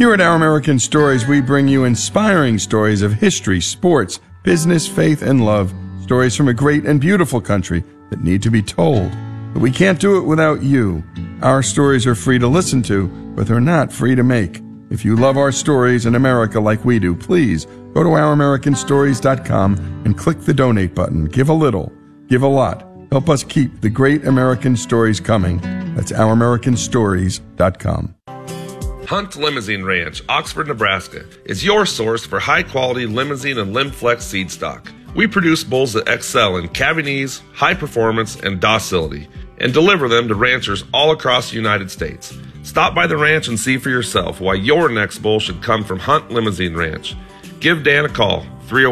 Here at Our American Stories, we bring you inspiring stories of history, sports, business, faith, and love. Stories from a great and beautiful country that need to be told. But we can't do it without you. Our stories are free to listen to, but they're not free to make. If you love our stories in America like we do, please go to OurAmericanStories.com and click the donate button. Give a little, give a lot. Help us keep the great American stories coming. That's OurAmericanStories.com. Hunt Limousine Ranch, Oxford, Nebraska, is your source for high-quality limousine and Limflex seed stock. We produce bulls that excel in cavities, high performance, and docility, and deliver them to ranchers all across the United States. Stop by the ranch and see for yourself why your next bull should come from Hunt Limousine Ranch. Give Dan a call,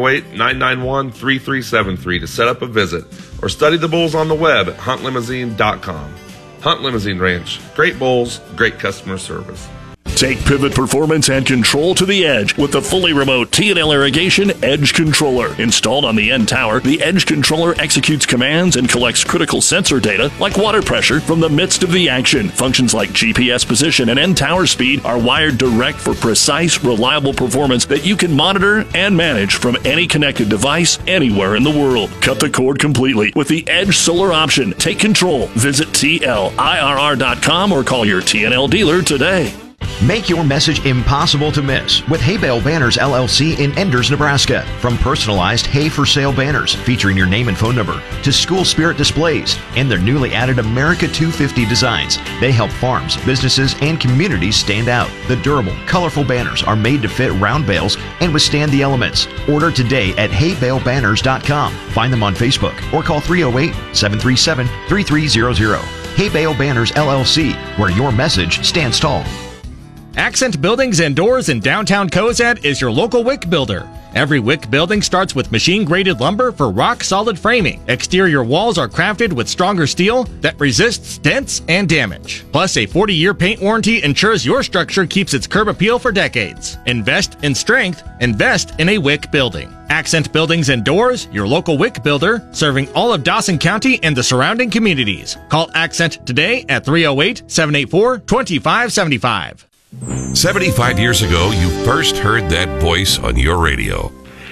308-991-3373 to set up a visit, or study the bulls on the web at huntlimousine.com. Hunt Limousine Ranch. Great bulls, great customer service. Take pivot performance and control to the edge with the fully remote T&L Irrigation Edge Controller. Installed on the end tower, the Edge Controller executes commands and collects critical sensor data like water pressure from the midst of the action. Functions like GPS position and end tower speed are wired direct for precise, reliable performance that you can monitor and manage from any connected device anywhere in the world. Cut the cord completely with the Edge Solar option. Take control. Visit TLIRR.com or call your T&L dealer today. Make your message impossible to miss with Hay Bale Banners LLC in Enders, Nebraska. From personalized hay for sale banners featuring your name and phone number to school spirit displays and their newly added America 250 designs, they help farms, businesses, and communities stand out. The durable, colorful banners are made to fit round bales and withstand the elements. Order today at haybalebanners.com. Find them on Facebook or call 308-737-3300. Hay Bale Banners LLC, where your message stands tall. Accent Buildings and Doors in downtown Cozad is your local WIC builder. Every WIC building starts with machine-graded lumber for rock-solid framing. Exterior walls are crafted with stronger steel that resists dents and damage. Plus, a 40-year paint warranty ensures your structure keeps its curb appeal for decades. Invest in strength. Invest in a WIC building. Accent Buildings and Doors, your local WIC builder, serving all of Dawson County and the surrounding communities. Call Accent today at 308-784-2575. 75 years ago, you first heard that voice on your radio.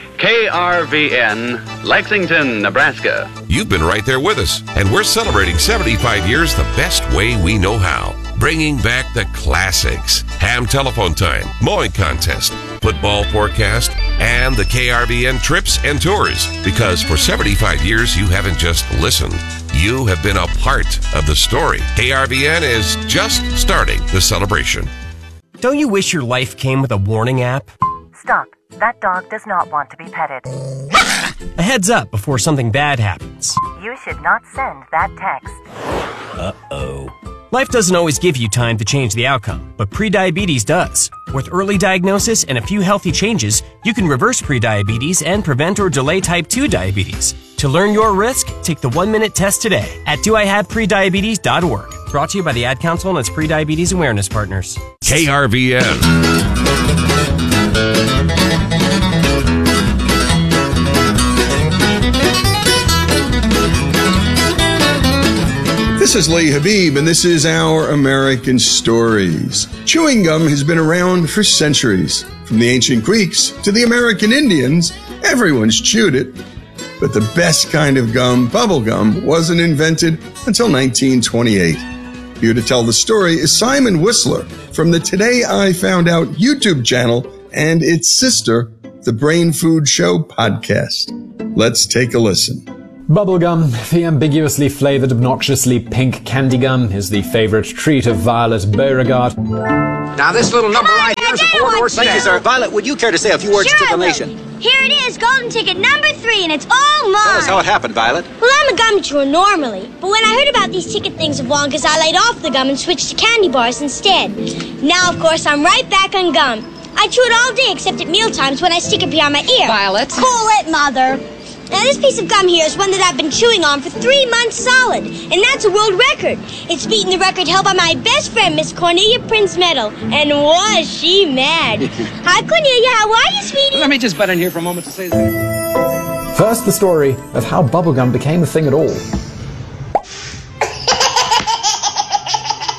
KRVN, Lexington, Nebraska. You've been right there with us, and we're celebrating 75 years the best way we know how. Bringing back the classics. Ham telephone time, mowing contest, football forecast, and the KRVN trips and tours. Because for 75 years, you haven't just listened. You have been a part of the story. KRVN is just starting the celebration. Don't you wish your life came with a warning app? Stop. That dog does not want to be petted. A heads up before something bad happens. You should not send that text. Uh-oh. Life doesn't always give you time to change the outcome, but prediabetes does. With early diagnosis and a few healthy changes, you can reverse prediabetes and prevent or delay type 2 diabetes. To learn your risk, take the 1-minute test today at doihaveprediabetes.org. Brought to you by the Ad Council and its prediabetes awareness partners. KRVN. This is Lee Habib, and this is Our American Stories. Chewing gum has been around for centuries. From the ancient Greeks to the American Indians, everyone's chewed it. But the best kind of gum, bubble gum, wasn't invented until 1928. Here to tell the story is Simon Whistler from the Today I Found Out YouTube channel and its sister, the Brain Food Show podcast. Let's take a listen. Bubblegum, the ambiguously flavored, obnoxiously pink candy gum, is the favorite treat of Violet Beauregard. Now this little number right here is a 4-door sedan. Thank you, sir. Violet, would you care to say a few words to the nation? Here it is, golden ticket number 3, and it's all mine. Tell us how it happened, Violet. Well, I'm a gum chewer normally, but when I heard about these ticket things of Wonka's, I laid off the gum and switched to candy bars instead. Now, of course, I'm right back on gum. I chew it all day except at mealtimes when I stick it behind my ear. Violet. Cool it, Mother. Now, this piece of gum here is one that I've been chewing on for 3 months solid, and that's a world record. It's beaten the record held by my best friend, Miss Cornelia Prince Meadow, and was she mad. Hi, Cornelia. How are you, sweetie? Let me just butt in here for a moment to say that. First, the story of how bubblegum became a thing at all.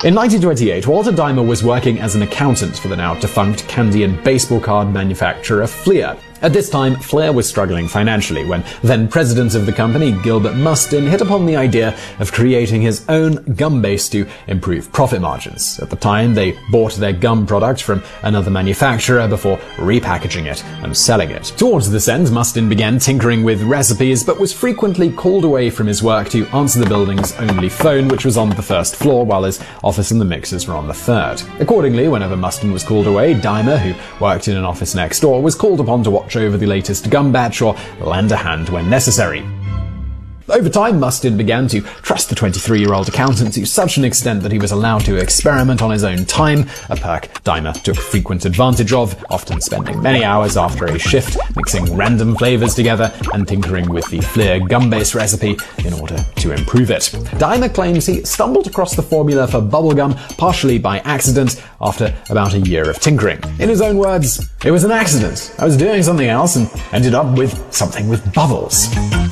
In 1928, Walter Dymer was working as an accountant for the now defunct candy and baseball card manufacturer Fleer. At this time, Fleer was struggling financially when then president of the company, Gilbert Mustin, hit upon the idea of creating his own gum base to improve profit margins. At the time, they bought their gum product from another manufacturer before repackaging it and selling it. Towards this end, Mustin began tinkering with recipes, but was frequently called away from his work to answer the building's only phone, which was on the first floor, while his office and the mixers were on the third. Accordingly, whenever Mustin was called away, Dymer, who worked in an office next door, was called upon to watch over the latest gum batch or lend a hand when necessary. Over time, Mustin began to trust the 23-year-old accountant to such an extent that he was allowed to experiment on his own time, a perk Dymer took frequent advantage of, often spending many hours after a shift mixing random flavors together and tinkering with the Fleer gum base recipe in order to improve it. Dymer claims he stumbled across the formula for bubblegum partially by accident after about a year of tinkering. In his own words, "It was an accident. I was doing something else and ended up with something with bubbles."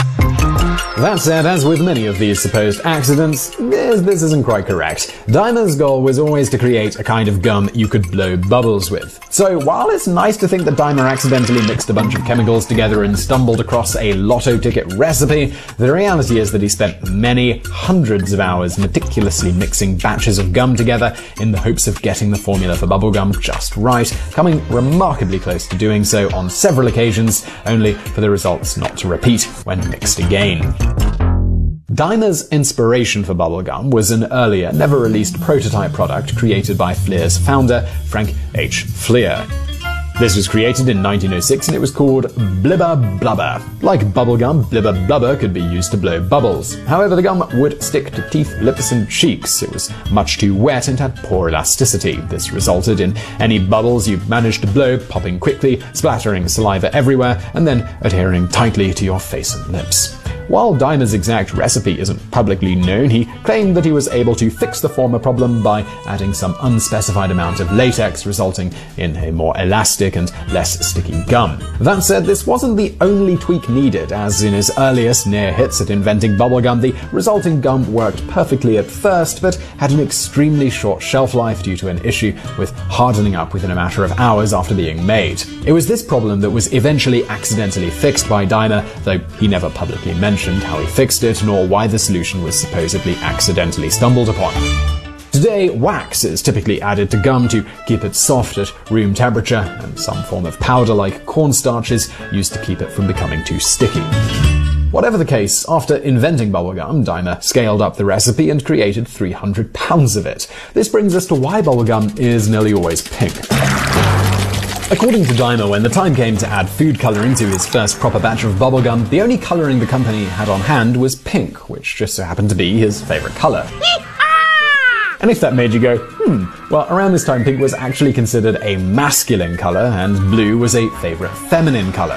That said, as with many of these supposed accidents, this isn't quite correct. Dymer's goal was always to create a kind of gum you could blow bubbles with. So while it's nice to think that Dymer accidentally mixed a bunch of chemicals together and stumbled across a lotto ticket recipe, the reality is that he spent many hundreds of hours meticulously mixing batches of gum together in the hopes of getting the formula for bubblegum just right, coming remarkably close to doing so on several occasions, only for the results not to repeat when mixed again. Dymer's inspiration for bubblegum was an earlier, never-released prototype product created by Fleer's founder, Frank H. Fleer. This was created in 1906 and it was called Blibber Blubber. Like bubblegum, Blibber Blubber could be used to blow bubbles. However, the gum would stick to teeth, lips, and cheeks. It was much too wet and had poor elasticity. This resulted in any bubbles you managed to blow popping quickly, splattering saliva everywhere, and then adhering tightly to your face and lips. While Dymer's exact recipe isn't publicly known, he claimed that he was able to fix the former problem by adding some unspecified amount of latex, resulting in a more elastic and less sticky gum. That said, this wasn't the only tweak needed, as in his earliest near hits at inventing bubblegum, the resulting gum worked perfectly at first, but had an extremely short shelf life due to an issue with hardening up within a matter of hours after being made. It was this problem that was eventually accidentally fixed by Dymer, though he never publicly mentioned how he fixed it, nor why the solution was supposedly accidentally stumbled upon. Today, wax is typically added to gum to keep it soft at room temperature, and some form of powder like cornstarch is used to keep it from becoming too sticky. Whatever the case, after inventing bubblegum, Dymer scaled up the recipe and created 300 pounds of it. This brings us to why bubblegum is nearly always pink. According to Dymer, when the time came to add food coloring to his first proper batch of bubblegum, the only coloring the company had on hand was pink, which just so happened to be his favorite color. And if that made you go, well, around this time pink was actually considered a masculine color and blue was a favorite feminine color.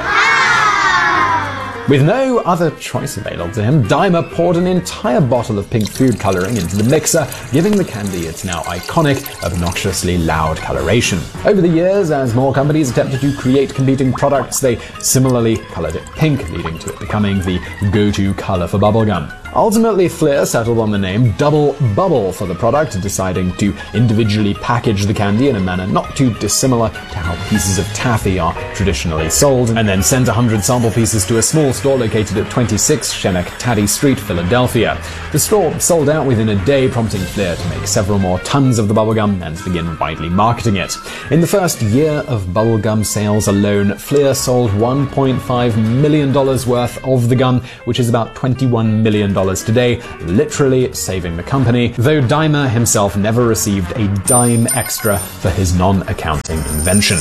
With no other choice available to him, Dymer poured an entire bottle of pink food coloring into the mixer, giving the candy its now iconic, obnoxiously loud coloration. Over the years, as more companies attempted to create competing products, they similarly colored it pink, leading to it becoming the go-to color for bubblegum. Ultimately, Fleer settled on the name Double Bubble for the product, deciding to individually package the candy in a manner not too dissimilar to how pieces of taffy are traditionally sold, and then sent 100 sample pieces to a small store located at 26 Schenectady Street, Philadelphia. The store sold out within a day, prompting Fleer to make several more tons of the bubblegum and begin widely marketing it. In the first year of bubblegum sales alone, Fleer sold $1.5 million worth of the gum, which is about $21 million today, literally saving the company, though Dymer himself never received a dime extra for his non-accounting invention.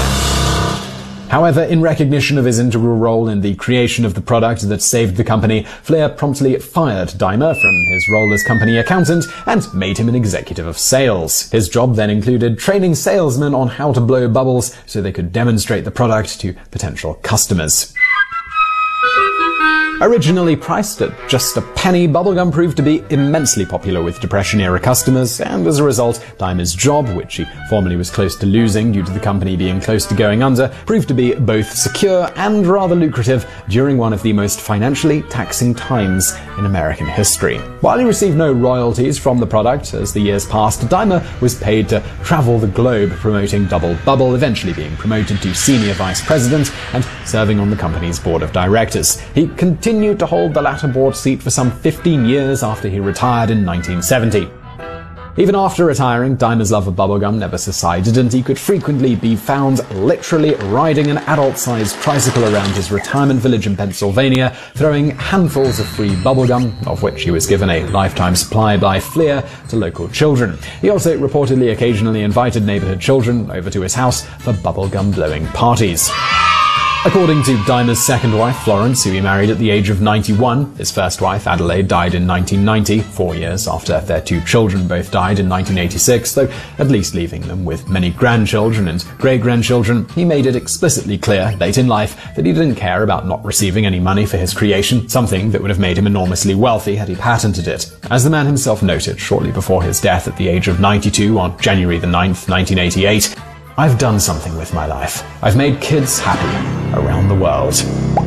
However, in recognition of his integral role in the creation of the product that saved the company, Fleer promptly fired Dymer from his role as company accountant and made him an executive of sales. His job then included training salesmen on how to blow bubbles so they could demonstrate the product to potential customers. Originally priced at just a penny, bubblegum proved to be immensely popular with Depression-era customers, and as a result, Dahmer's job, which he formerly was close to losing due to the company being close to going under, proved to be both secure and rather lucrative during one of the most financially taxing times in American history. While he received no royalties from the product, as the years passed, Dahmer was paid to travel the globe promoting Double Bubble, eventually being promoted to senior vice president and serving on the company's board of directors. He continued to hold the latter board seat for some 15 years after he retired in 1970. Even after retiring, Dahmer's love of bubblegum never subsided, and he could frequently be found literally riding an adult-sized tricycle around his retirement village in Pennsylvania, throwing handfuls of free bubblegum, of which he was given a lifetime supply by Fleer, to local children. He also reportedly occasionally invited neighborhood children over to his house for bubblegum-blowing parties. According to Dahmer's second wife, Florence, who he married at the age of 91, his first wife, Adelaide, died in 1990, 4 years after their 2 children both died in 1986, though at least leaving them with many grandchildren and great-grandchildren. He made it explicitly clear late in life that he didn't care about not receiving any money for his creation, something that would have made him enormously wealthy had he patented it. As the man himself noted shortly before his death at the age of 92 on January the 9th, 1988, "I've done something with my life. I've made kids happy around the world."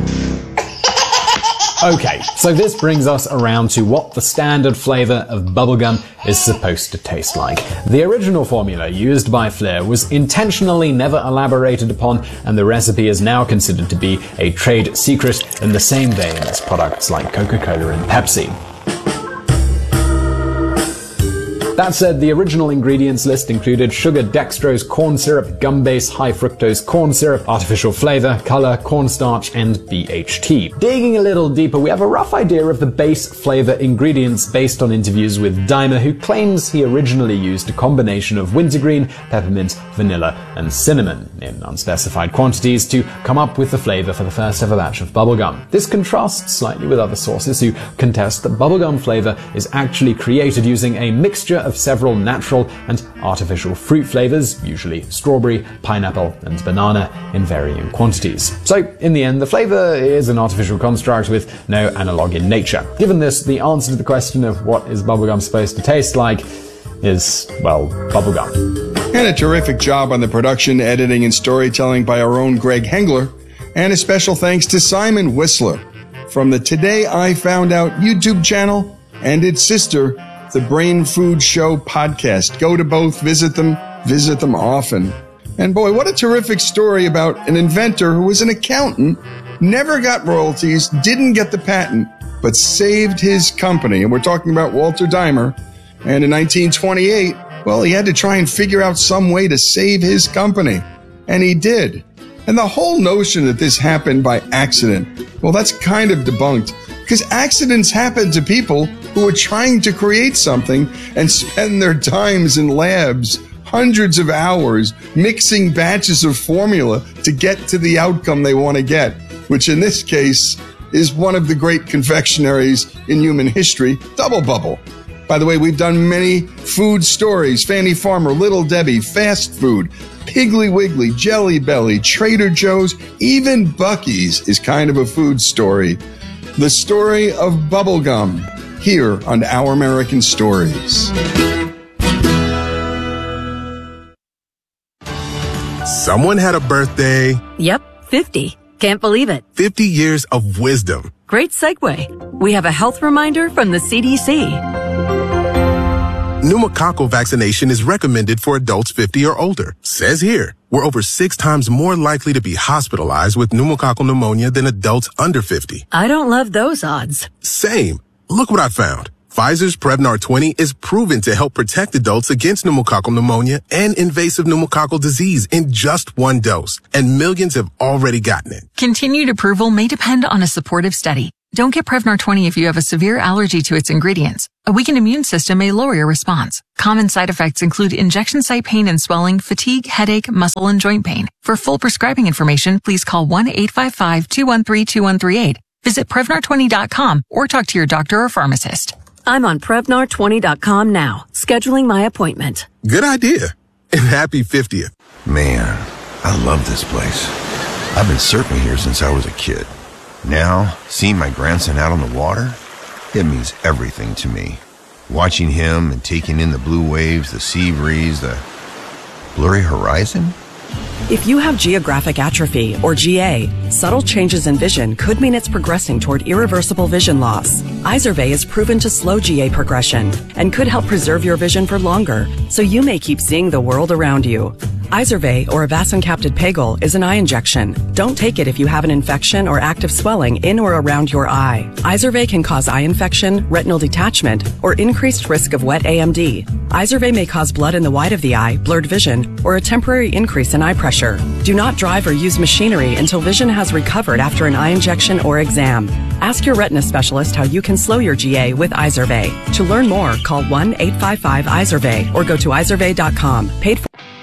Okay, so this brings us around to what the standard flavor of bubblegum is supposed to taste like. The original formula used by Fleer was intentionally never elaborated upon, and the recipe is now considered to be a trade secret in the same vein as products like Coca-Cola and Pepsi. That said, the original ingredients list included sugar, dextrose, corn syrup, gum base, high fructose corn syrup, artificial flavor, color, cornstarch, and BHT. Digging a little deeper, we have a rough idea of the base flavor ingredients based on interviews with Dahmer, who claims he originally used a combination of wintergreen, peppermint, vanilla, and cinnamon in unspecified quantities to come up with the flavor for the first ever batch of bubblegum. This contrasts slightly with other sources who contest that bubblegum flavor is actually created using a mixture of several natural and artificial fruit flavors, usually strawberry, pineapple, and banana, in varying quantities. So, in the end, the flavor is an artificial construct with no analog in nature. Given this, the answer to the question of what is bubblegum supposed to taste like is, well, bubblegum. And a terrific job on the production, editing, and storytelling by our own Greg Hengler, and a special thanks to Simon Whistler from the Today I Found Out YouTube channel and its sister, the Brain Food Show podcast. Go to both, visit them often. And boy, what a terrific story about an inventor who was an accountant, never got royalties, didn't get the patent, but saved his company. And we're talking about Walter Dahmer. And in 1928, well, he had to try and figure out some way to save his company. And he did. And the whole notion that this happened by accident, well, that's kind of debunked. Because accidents happen to people who are trying to create something and spend their times in labs, hundreds of hours, mixing batches of formula to get to the outcome they want to get, which in this case is one of the great confectionaries in human history, Double Bubble. By the way, we've done many food stories: Fannie Farmer, Little Debbie, fast food, Piggly Wiggly, Jelly Belly, Trader Joe's, even Buc-ee's is kind of a food story. The story of bubblegum, here on Our American Stories. Someone had a birthday. Yep, 50. Can't believe it. 50 years of wisdom. Great segue. We have a health reminder from the CDC. Pneumococcal vaccination is recommended for adults 50 or older. Says here, we're over 6 times more likely to be hospitalized with pneumococcal pneumonia than adults under 50. I don't love those odds. Same. Look what I found. Pfizer's Prevnar 20 is proven to help protect adults against pneumococcal pneumonia and invasive pneumococcal disease in just 1 dose, and millions have already gotten it. Continued approval may depend on a supportive study. Don't get Prevnar 20 if you have a severe allergy to its ingredients. A weakened immune system may lower your response. Common side effects include injection site pain and swelling, fatigue, headache, muscle, and joint pain. For full prescribing information, please call 1-855-213-2138. Visit Prevnar20.com or talk to your doctor or pharmacist. I'm on Prevnar20.com now, scheduling my appointment. Good idea. And happy 50th. Man, I love this place. I've been surfing here since I was a kid. Now, seeing my grandson out on the water, it means everything to me. Watching him and taking in the blue waves, the sea breeze, the blurry horizon. If you have geographic atrophy, or GA, subtle changes in vision could mean it's progressing toward irreversible vision loss. Izervay is proven to slow GA progression and could help preserve your vision for longer, so you may keep seeing the world around you. Izervay, or avacincaptad pegol, is an eye injection. Don't take it if you have an infection or active swelling in or around your eye. Izervay can cause eye infection, retinal detachment, or increased risk of wet AMD. Izervay may cause blood in the white of the eye, blurred vision, or a temporary increase in eye pressure. Do not drive or use machinery until vision has recovered after an eye injection or exam. Ask your retina specialist how you can slow your GA with Izervay. To learn more, call 1-855-IZERVAY or go to izervay.com. Paid for.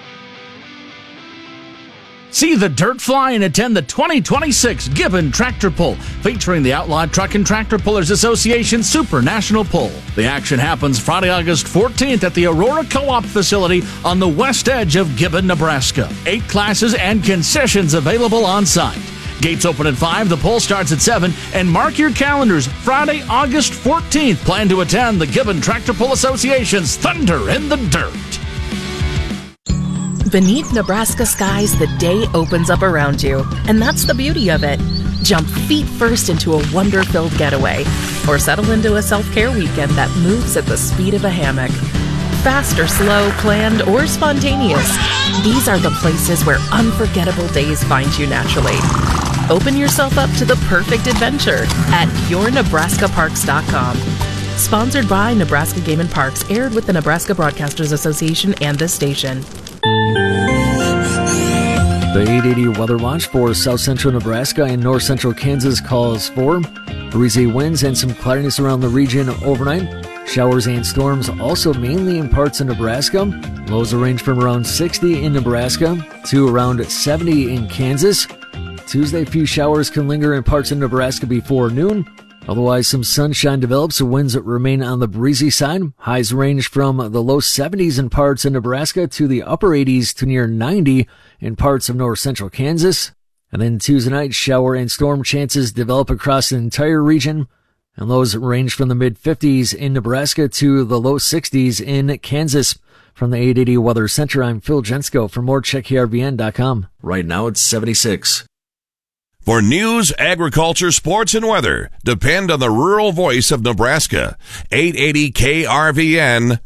See the dirt fly and attend the 2026 Gibbon Tractor Pull, featuring the Outlawed Truck and Tractor Pullers Association Super National Pull. The action happens Friday, August 14th at the Aurora Co-op facility on the west edge of Gibbon, Nebraska. 8 classes and concessions available on site. Gates open at 5, the pull starts at 7, and mark your calendars, Friday, August 14th. Plan to attend the Gibbon Tractor Pull Association's Thunder in the Dirt. Beneath Nebraska skies, the day opens up around you, and that's the beauty of it. Jump feet first into a wonder-filled getaway, or settle into a self-care weekend that moves at the speed of a hammock. Fast or slow, planned or spontaneous, these are the places where unforgettable days find you naturally. Open yourself up to the perfect adventure at yournebraskaparks.com. Sponsored by Nebraska Game and Parks, aired with the Nebraska Broadcasters Association and this station. The 880 Weather Watch for south central Nebraska and north central Kansas calls for breezy winds and some cloudiness around the region overnight. Showers and storms also mainly in parts of Nebraska. Lows will range from around 60 in Nebraska to around 70 in Kansas. Tuesday, a few showers can linger in parts of Nebraska before noon. Otherwise, some sunshine develops. The winds remain on the breezy side. Highs range from the low 70s in parts of Nebraska to the upper 80s to near 90 in parts of north central Kansas. And then Tuesday night, shower and storm chances develop across the entire region. And lows range from the mid-50s in Nebraska to the low 60s in Kansas. From the 880 Weather Center, I'm Phil Jensko. For more, check KRVN.com. Right now, it's 76. For news, agriculture, sports, and weather, depend on the rural voice of Nebraska. 880 KRVN,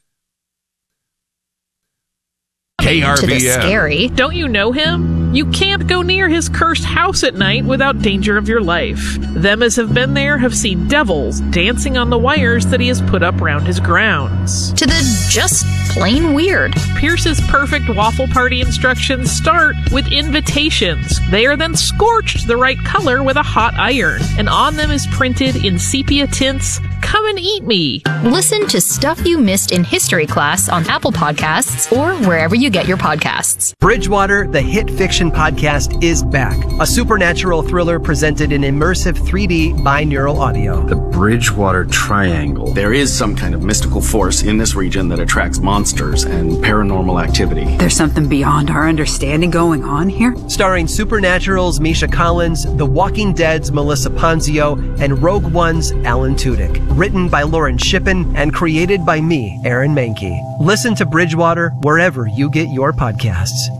KRVN. Scary. Don't you know him? You can't go near his cursed house at night without danger of your life. Them as have been there have seen devils dancing on the wires that he has put up round his grounds. To the just plain weird. Pierce's perfect waffle party instructions start with invitations. They are then scorched the right color with a hot iron, and on them is printed in sepia tints, "Come and eat me." Listen to Stuff You Missed in History Class on Apple Podcasts or wherever you get your podcasts. Bridgewater, the hit fiction podcast, is back. A supernatural thriller presented in immersive 3D binaural audio. The Bridgewater Triangle. There is some kind of mystical force in this region that attracts monsters and paranormal activity. There's something beyond our understanding going on here? Starring Supernatural's Misha Collins, The Walking Dead's Melissa Ponzio, and Rogue One's Alan Tudyk. Written by Lauren Shippen and created by me, Aaron Mahnke. Listen to Bridgewater wherever you get your podcasts.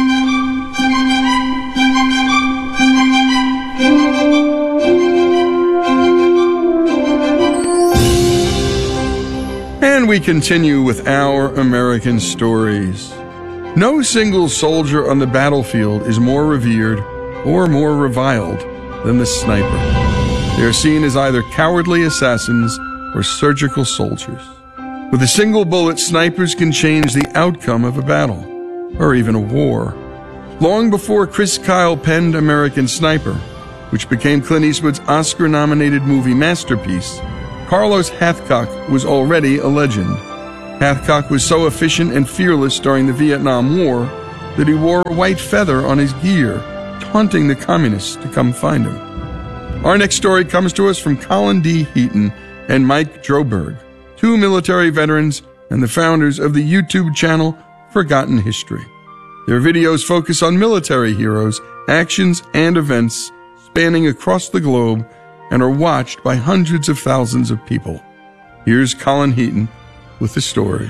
And we continue with our American stories. No single soldier on the battlefield is more revered or more reviled than the sniper. They are seen as either cowardly assassins or surgical soldiers. With a single bullet, snipers can change the outcome of a battle, or even a war. Long before Chris Kyle penned American Sniper, which became Clint Eastwood's Oscar-nominated movie masterpiece, Carlos Hathcock was already a legend. Hathcock was so efficient and fearless during the Vietnam War that he wore a white feather on his gear, taunting the communists to come find him. Our next story comes to us from Colin D. Heaton and Mike Droberg, 2 military veterans and the founders of the YouTube channel Forgotten History. Their videos focus on military heroes, actions, and events spanning across the globe and are watched by hundreds of thousands of people. Here's Colin Heaton with the story.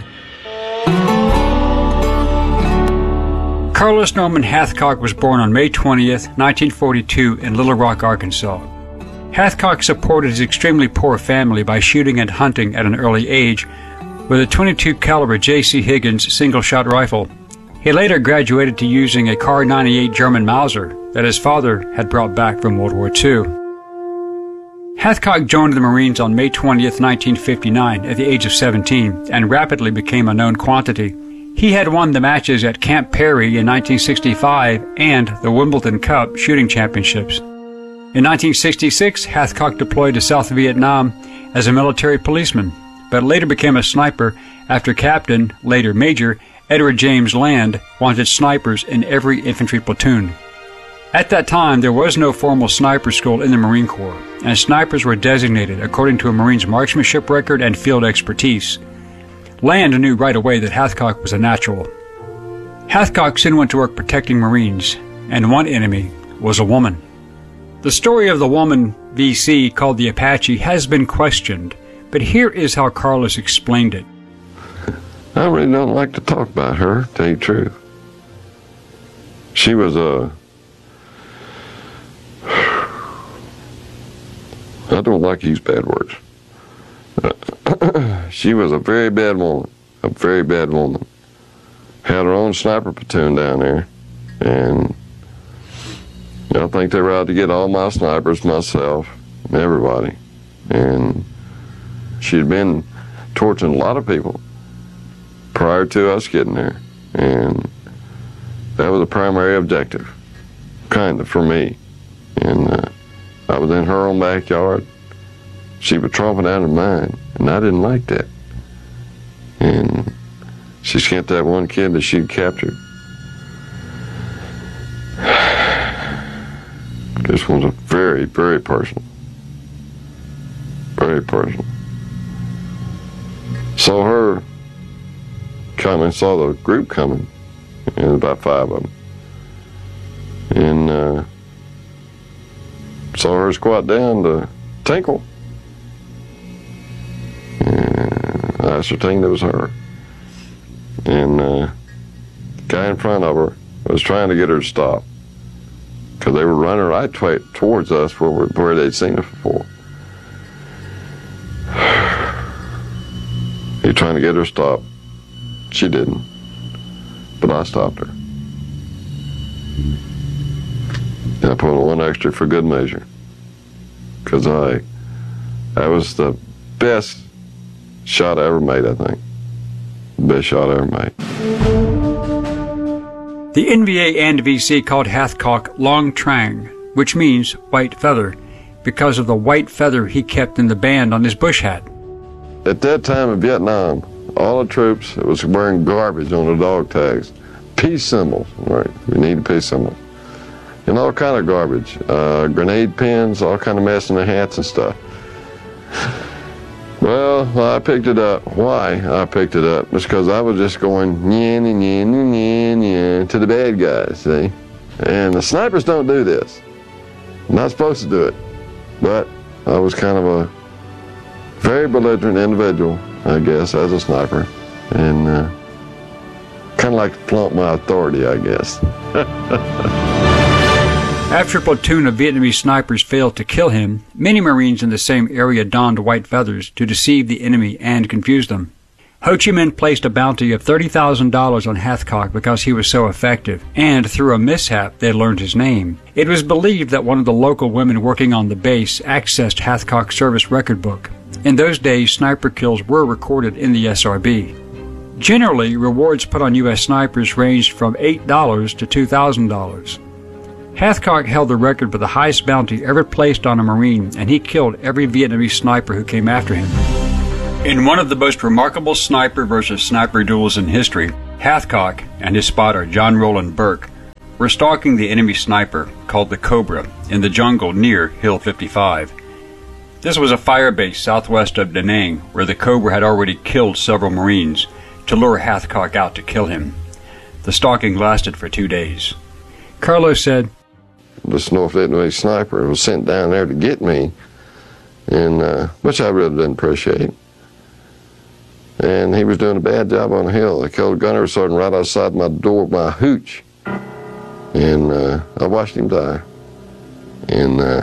Carlos Norman Hathcock was born on May 20th, 1942 in Little Rock, Arkansas. Hathcock supported his extremely poor family by shooting and hunting at an early age with a .22 caliber J.C. Higgins single-shot rifle. He later graduated to using a Kar 98 German Mauser that his father had brought back from World War II. Hathcock joined the Marines on May 20th, 1959 at the age of 17 and rapidly became a known quantity. He had won the matches at Camp Perry in 1965 and the Wimbledon Cup shooting championships. In 1966, Hathcock deployed to South Vietnam as a military policeman, but later became a sniper after Captain, later Major, Edward James Land wanted snipers in every infantry platoon. At that time, there was no formal sniper school in the Marine Corps, and snipers were designated according to a Marine's marksmanship record and field expertise. Land knew right away that Hathcock was a natural. Hathcock soon went to work protecting Marines, and one enemy was a woman. The story of the woman VC called the Apache has been questioned, but here is how Carlos explained it. I really don't like to talk about her, to tell you the truth. She was I don't like to use bad words. She was a very bad woman. A very bad woman. Had her own sniper platoon down there. And I think they were out to get all my snipers, myself, and everybody. And she'd been torturing a lot of people prior to us getting there. And that was a primary objective, kind of, for me. And I was in her own backyard. She was tromping out of mine, and I didn't like that. And she sent that one kid that she'd captured. This was a very, very personal. Very personal. Saw her coming, saw the group coming, and about 5 of them. And saw her squat down to tinkle. And I ascertained it was her. And the guy in front of her was trying to get her to stop, because they were running right towards us where they'd seen us before. He was trying to get her to stop. She didn't. But I stopped her. And I put on one extra for good measure. Because that was the best shot I ever made, I think. Best shot I ever made. The NVA and VC called Hathcock Long Trang, which means white feather, because of the white feather he kept in the band on his bush hat. At that time in Vietnam, all the troops was wearing garbage on the dog tags. Peace symbols, right? We need a peace symbol. And all kind of garbage. Grenade pins, all kind of mess in the hats and stuff. Well, I picked it up. Why I picked it up was because I was just going to the bad guys, see? And the snipers don't do this. I'm not supposed to do it. But I was kind of a very belligerent individual, I guess, as a sniper. And kind of like to flaunt my authority, I guess. After a platoon of Vietnamese snipers failed to kill him, many Marines in the same area donned white feathers to deceive the enemy and confuse them. Ho Chi Minh placed a bounty of $30,000 on Hathcock because he was so effective, and through a mishap they learned his name. It was believed that one of the local women working on the base accessed Hathcock's service record book. In those days, sniper kills were recorded in the SRB. Generally, rewards put on U.S. snipers ranged from $8 to $2,000. Hathcock held the record for the highest bounty ever placed on a Marine, and he killed every Vietnamese sniper who came after him. In one of the most remarkable sniper versus sniper duels in history, Hathcock and his spotter, John Roland Burke, were stalking the enemy sniper, called the Cobra, in the jungle near Hill 55. This was a fire base southwest of Da Nang, where the Cobra had already killed several Marines to lure Hathcock out to kill him. The stalking lasted for 2 days. Carlos said, this North Vietnamese sniper was sent down there to get me, and which I really didn't appreciate. And he was doing a bad job on the hill. They killed a gunnery sergeant right outside my door, my hooch, and I watched him die. And